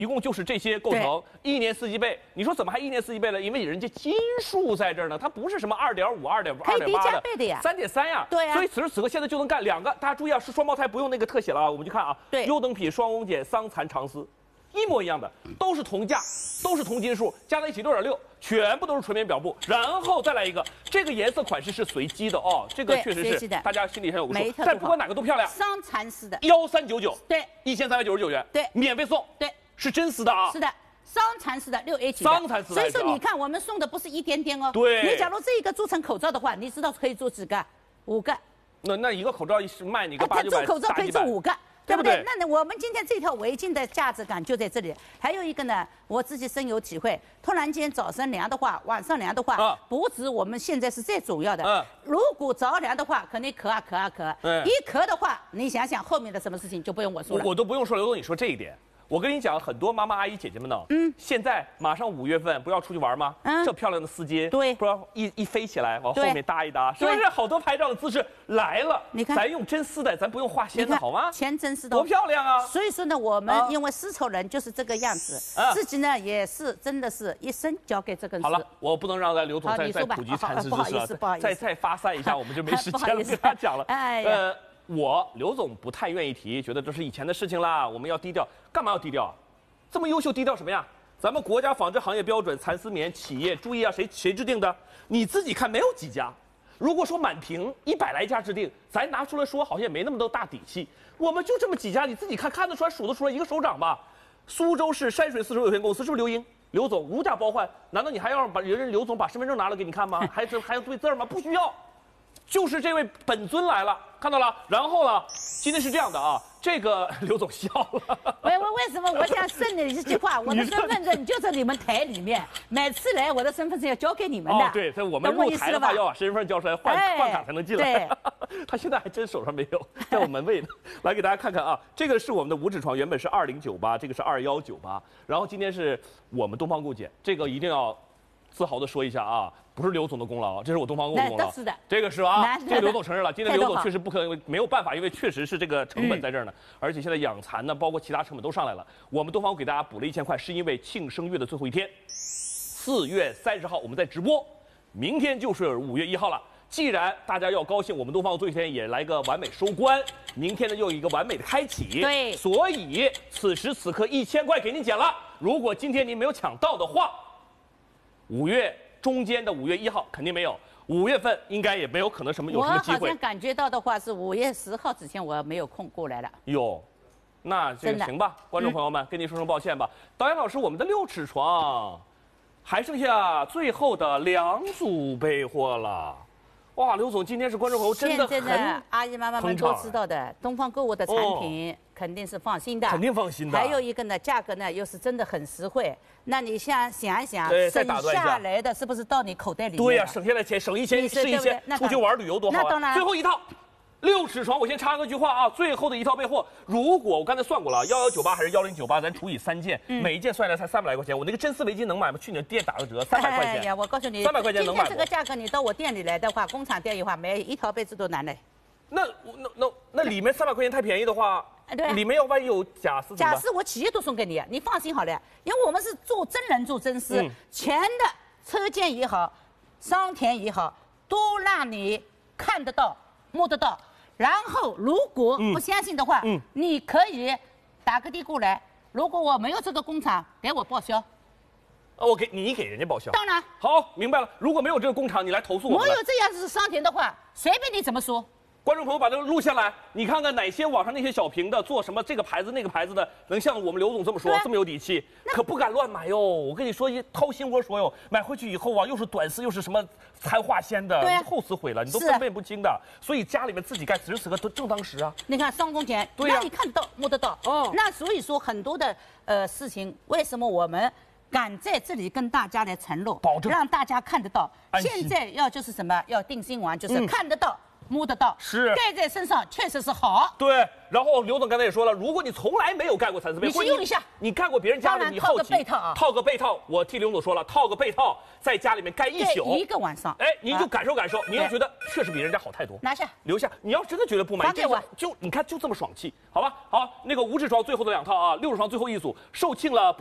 一共就是这些构成，1年4级倍。你说怎么还1年4级倍了？因为人家斤数在这儿呢，它不是什么2.5、2.5、2.8的，3.3呀。 对呀。 所以此时此刻现在就能干2个。大家注意啊，是双胞胎，不用那个特写了啊，我们去看啊。 对。 优等品双翁碱桑蚕长丝，一模一样的，都是同价，都是同斤数，加在一起6.6，全部都是纯棉表布。然后再来一个，这个颜色款式是随机的哦，这个确实是大家心里上有个数。但不管哪个都漂亮。 桑蚕丝的 1399， 对 ，1399元， 对， 免费送， 对。 是真丝的啊！ 是的，桑蚕丝的6H 桑蚕丝的， 所以说你看我们送的不是一点点哦。 对。 你假如这个做成口罩的话，你知道可以做几个？5个。 那一个口罩是卖你个800-900， 做口罩可以做5个， 对不对？ 那我们今天这条围巾的价值感就在这里。还有一个呢，我自己深有体会，突然间早上凉的话，晚上凉的话，不止我们现在是最主要的。如果着凉的话，肯定咳啊咳啊咳。一咳的话，你想想后面的什么事情就不用我说了。 我都不用说，刘总你说这一点。我跟你讲，很多妈妈、阿姨、姐姐们呢，现在马上5月份不要出去玩吗？这漂亮的丝巾， 对， 不知道一飞起来，往后面搭一搭，是不是好多拍照的姿势来了？ 你看， 咱用真丝的，咱不用化纤的好吗？ 全真丝的， 多漂亮啊！ 所以说呢，我们因为丝绸人就是这个样子，自己呢也是真的是一生交给这根丝。 好了，我不能让刘总再普及蚕丝知识了，再发散一下，我们就没时间了，跟他讲了。 哎呀， 刘总不太愿意提，觉得这是以前的事情啦，我们要低调，干嘛要低调啊？这么优秀，低调什么呀？咱们国家纺织行业标准蚕丝棉企业，注意啊，谁制定的？你自己看，没有几家。如果说满屏100来家制定，咱拿出来说，好像也没那么多大底气。我们就这么几家，你自己看得出来，数得出来，一个手掌吧。苏州市山水丝绸有限公司是不是刘英？刘总如假包换，难道你还要把刘总把身份证拿来给你看吗？还要对字吗？不需要，就是这位本尊来了，看到了。然后呢，今天是这样的啊。这个刘总笑了。 为什么我想剩你一句话？我的身份证就在你们台里面，每次来我的身份证要交给你们的。 对，在我们入台的话要把身份证交出来，换卡才能进来。他现在还真手上没有，在我门卫呢。来给大家看看啊，这个是我们的无纸床，原本是2098，这个是2198，然后今天是我们东方共建，这个一定要自豪的说一下啊。不是刘总的功劳，这是我东方共的功劳。 是的， 这个是啊，这个刘总承认了。今天刘总确实没有办法，因为确实是这个成本在这儿呢，而且现在养蚕呢，包括其他成本都上来了。我们东方给大家补了1000块，是因为庆生月的最后一天，4月30号我们在直播，明天就是5月1号了。既然大家要高兴，我们东方最后一天也来个完美收官，明天呢又一个完美的开启。 对， 所以此时此刻1000块给您减了。如果今天您没有抢到的话，5月中间的5月1号肯定没有，5月份应该也没有可能有什么机会。 我好像感觉到的话是5月10号之前我没有空过来了。 哟，那这个行吧，观众朋友们，跟您说声抱歉吧。导演老师，我们的6尺床还剩下最后的2组备货了。哇，刘总今天是观众朋友真的很阿姨妈妈们都知道的，东方购物的产品肯定是放心的， 肯定放心的。 还有一个呢，价格呢又是真的很实惠。那你想一想，省下来的是不是到你口袋里面？ 对呀，省下来钱，省1000是1000，出去玩旅游多好啊！ 那当然。 最后一套6尺床，我先插个句话啊，最后的一套备货，如果我刚才算过了，1198还是1098，咱除以3件，每一件算下来才300来块钱。我那个真丝围巾能买吗？去你的店打个折，300块钱。 哎呀，我告诉你 ，300块钱能买。 今天这个价格，你到我店里来的话，工厂店的话，每一条被子都难嘞。 那里面300块钱太便宜的话， 对， 里面要万一有假丝， 假丝我企业都送给你，你放心好了，因为我们是做真人做真丝，全的车间也好，商田也好，都让你看得到、摸得到。然后，如果不相信的话，你可以打个的过来。如果我没有这个工厂，给我报销。 你给人家报销。 当然。 好，明白了。如果没有这个工厂，你来投诉我。 我有这样子商田的话，随便你怎么说。 观众朋友把这个录下来，你看看哪些网上那些小屏的做什么这个牌子那个牌子的，能像我们刘总这么说，这么有底气，可不敢乱买哟。我跟你说，掏心窝说哟，买回去以后啊，又是短丝又是什么掺化纤的，厚丝毁了，你都分辨不清的。所以家里面自己干，此时此刻都正当时啊。 你看上工田， 对呀， 让你看得到摸得到。那所以说很多的事情，为什么我们敢在这里跟大家来承诺， 保证让大家看得到？现在要就是什么？要定心丸，就是看得到。 摸得到， 是盖在身上确实是好。 对，然后刘总刚才也说了，如果你从来没有盖过蚕丝被， 你去用一下， 你盖过别人家的，你好奇， 套个被套啊， 套个被套，我替刘总说了，套个被套在家里面盖一宿， 一个晚上， 哎，您就感受感受，你要觉得确实比人家好太多， 拿下， 留下。你要真的觉得不满意， 还给我， 就你看就这么爽气，好吧？好，那个5指床最后的2套啊，6指床最后一组售罄了。